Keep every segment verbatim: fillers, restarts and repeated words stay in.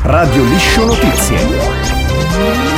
Radio Liscio Notizie.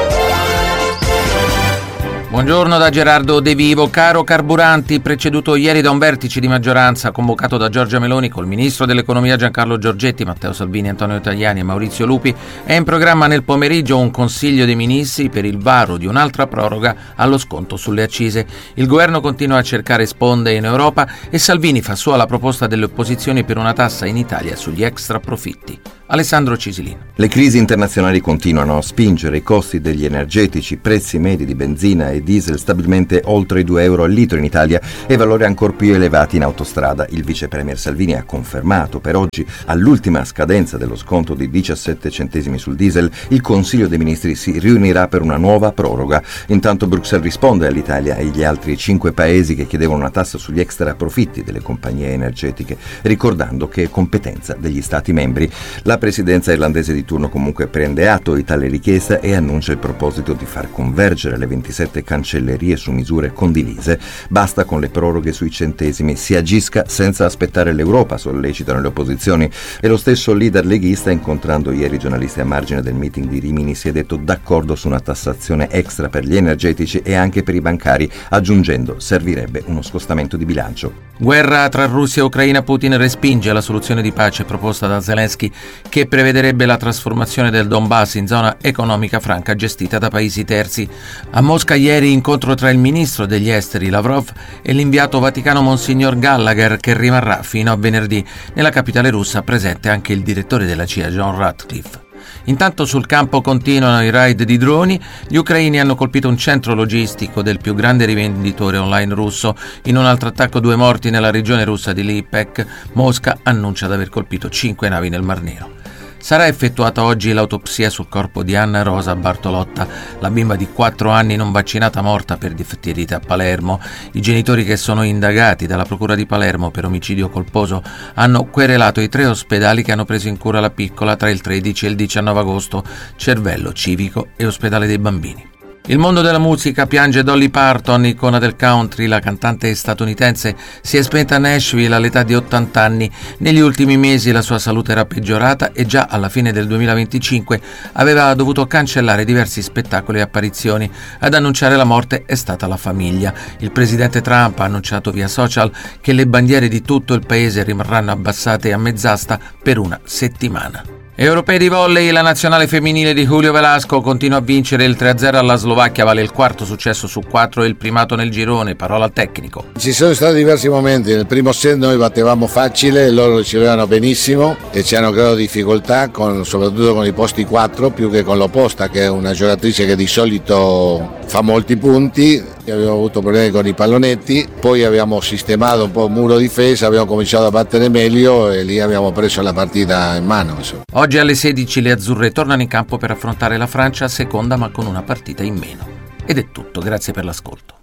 Buongiorno da Gerardo De Vivo. Caro carburanti, preceduto ieri da un vertice di maggioranza convocato da Giorgia Meloni col ministro dell'economia Giancarlo Giorgetti, Matteo Salvini, Antonio Tajani e Maurizio Lupi, è in programma nel pomeriggio un consiglio dei ministri per il varo di un'altra proroga allo sconto sulle accise. Il governo continua a cercare sponde in Europa e Salvini fa sua la proposta delle opposizioni per una tassa in Italia sugli extra profitti. Alessandro Cisilin. Le crisi internazionali continuano a spingere i costi degli energetici, prezzi medi di benzina e diesel stabilmente oltre i due euro al litro in Italia e valori ancor più elevati in autostrada. Il vice premier Salvini ha confermato per oggi, all'ultima scadenza dello sconto di diciassette centesimi sul diesel, il Consiglio dei Ministri si riunirà per una nuova proroga. Intanto Bruxelles risponde all'Italia e agli altri cinque paesi che chiedevano una tassa sugli extra profitti delle compagnie energetiche, ricordando che è competenza degli Stati membri. La La presidenza irlandese di turno comunque prende atto di tale richiesta e annuncia il proposito di far convergere le ventisette cancellerie su misure condivise. Basta con le proroghe sui centesimi, si agisca senza aspettare l'Europa, sollecitano le opposizioni. E lo stesso leader leghista, incontrando ieri i giornalisti a margine del meeting di Rimini, si è detto d'accordo su una tassazione extra per gli energetici e anche per i bancari, aggiungendo servirebbe uno scostamento di bilancio. Guerra tra Russia e Ucraina. Putin respinge la soluzione di pace proposta da Zelensky, che prevederebbe la trasformazione del Donbass in zona economica franca gestita da paesi terzi. A Mosca ieri incontro tra il ministro degli esteri Lavrov e l'inviato vaticano Monsignor Gallagher, che rimarrà fino a venerdì. Nella capitale russa presente anche il direttore della C I A John Ratcliffe. Intanto sul campo continuano i raid di droni. Gli ucraini hanno colpito un centro logistico del più grande rivenditore online russo. In un altro attacco due morti nella regione russa di Lipetsk. Mosca annuncia di aver colpito cinque navi nel Mar Nero. Sarà effettuata oggi l'autopsia sul corpo di Anna Rosa Bartolotta, la bimba di quattro anni non vaccinata morta per difettibilità a Palermo. I genitori, che sono indagati dalla Procura di Palermo per omicidio colposo, hanno querelato i tre ospedali che hanno preso in cura la piccola tra il tredici e il diciannove agosto, Cervello Civico e Ospedale dei Bambini. Il mondo della musica piange Dolly Parton, icona del country. La cantante statunitense si è spenta a Nashville all'età di ottanta anni. Negli ultimi mesi la sua salute era peggiorata e già alla fine del duemilaventicinque aveva dovuto cancellare diversi spettacoli e apparizioni. Ad annunciare la morte è stata la famiglia. Il presidente Trump ha annunciato via social che le bandiere di tutto il paese rimarranno abbassate a mezz'asta per una settimana. Europei di volley, la nazionale femminile di Julio Velasco continua a vincere. Il tre a zero alla Slovacchia vale il quarto successo su quattro e il primato nel girone. Parola al tecnico. Ci sono stati diversi momenti. Nel primo set noi battevamo facile, loro ricevevano benissimo e ci hanno creato difficoltà, con, soprattutto con i posti quattro, più che con l'opposta, che è una giocatrice che di solito fa molti punti. Abbiamo avuto problemi con i pallonetti, poi abbiamo sistemato un po' il muro difesa, abbiamo cominciato a battere meglio e lì abbiamo preso la partita in mano. Insomma. Oggi alle sedici le azzurre tornano in campo per affrontare la Francia, seconda ma con una partita in meno. Ed è tutto, grazie per l'ascolto.